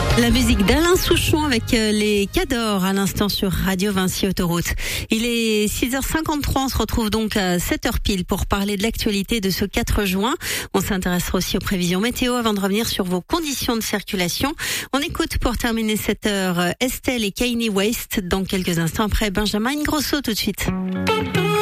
La musique d'Alain Souchon avec les Cadors à l'instant sur Radio Vinci Autoroute. Il est 6h53, on se retrouve donc à 7h pile pour parler de l'actualité de ce 4 juin. On s'intéressera aussi aux prévisions météo avant de revenir sur vos conditions de circulation. On écoute pour terminer cette heure Estelle et Kanye West dans quelques instants après Benjamin Ingrosso tout de suite.